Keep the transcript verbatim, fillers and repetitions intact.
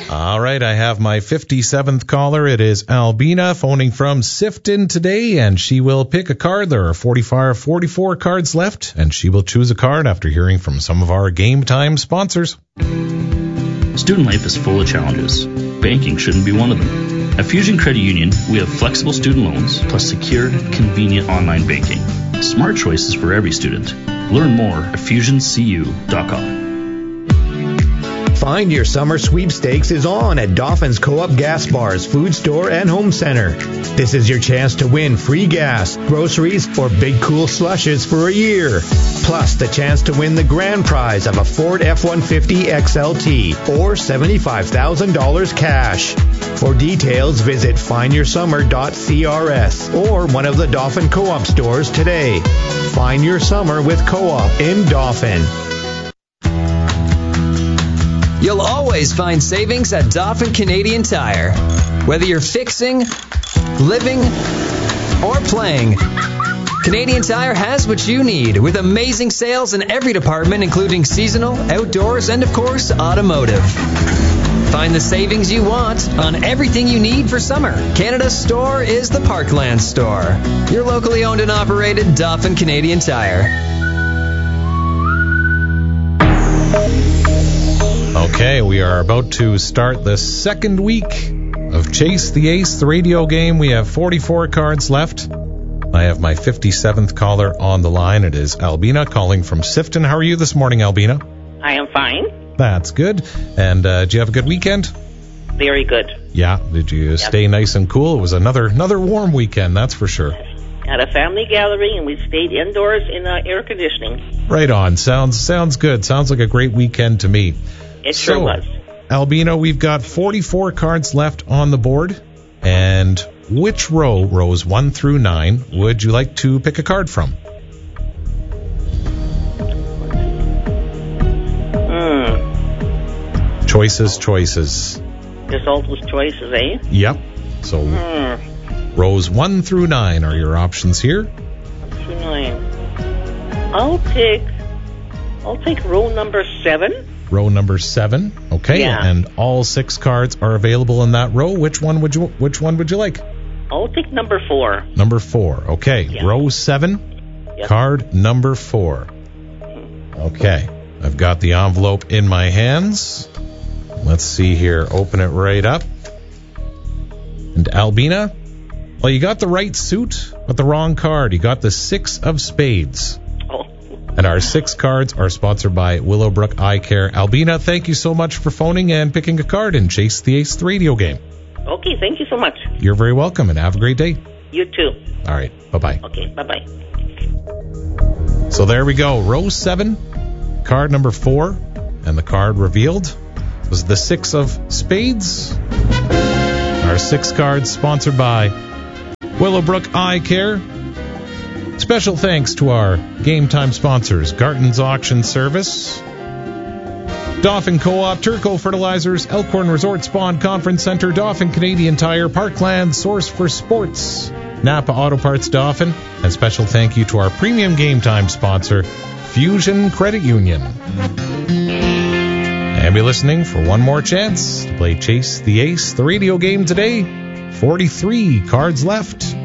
All right, I have my fifty-seventh caller. It is Albina phoning from Sifton today, and she will pick a card. There are forty-four, forty-four cards left, and she will choose a card after hearing from some of our Game Time sponsors. Student life is full of challenges. Banking shouldn't be one of them. At Fusion Credit Union, we have flexible student loans plus secure, convenient online banking. Smart choices for every student. Learn more at fusion c u dot com. Find Your Summer Sweepstakes is on at Dauphin's Co-op Gas Bars, Food Store, and Home Center. This is your chance to win free gas, groceries, or big cool slushes for a year. Plus the chance to win the grand prize of a Ford F one fifty X L T or seventy-five thousand dollars cash. For details, visit find your summer dot c r s or one of the Dauphin Co-op stores today. Find your summer with Co-op in Dauphin. You'll always find savings at Dauphin Canadian Tire. Whether you're fixing, living, or playing, Canadian Tire has what you need with amazing sales in every department, including seasonal, outdoors, and of course, automotive. Find the savings you want on everything you need for summer. Canada's store is the Parkland store. Your locally owned and operated Dauphin Canadian Tire. Okay, we are about to start the second week of Chase the Ace, the radio game. We have forty-four cards left. I have my fifty-seventh caller on the line. It is Albina calling from Sifton. How are you this morning, Albina? I am fine. That's good. And uh, did you have a good weekend? Very good. Yeah. Did you yep. stay nice and cool? It was another another warm weekend, that's for sure. At a family gathering, and we stayed indoors in uh, air conditioning. Right on. Sounds sounds good. Sounds like a great weekend to me. It sure so, was. Albina, we've got forty-four cards left on the board. And which row, rows one through nine, would you like to pick a card from? Hmm. Choices, choices. There's all those choices, eh? Yep. So Hmm. rows one through nine are your options here. One through nine. I'll take, I'll take row number seven. Row number seven, okay, yeah. And all six cards are available in that row. Which one would you? Which one would you like? I'll take number four. Number four, okay. Yeah. Row seven, yep. Card number four. Okay, I've got the envelope in my hands. Let's see here. Open it right up. And Albina, well, you got the right suit, but the wrong card. You got the six of spades. Oh. And our six cards are sponsored by Willowbrook Eye Care. Albina, thank you so much for phoning and picking a card in Chase the Ace, the radio game. Okay, thank you so much. You're very welcome, and have a great day. You too. All right, bye-bye. Okay, bye-bye. So there we go. Row seven, card number four, and the card revealed was the six of spades. Our six cards sponsored by Willowbrook Eye Care. Special thanks to our Game Time sponsors, Garton's Auction Service, Dauphin Co-op, Turco Fertilizers, Elkhorn Resort Spawn Conference Center, Dauphin Canadian Tire, Parkland, Source for Sports, Napa Auto Parts Dauphin, and special thank you to our premium Game Time sponsor, Fusion Credit Union. And be listening for one more chance to play Chase the Ace, the radio game today. forty-three cards left.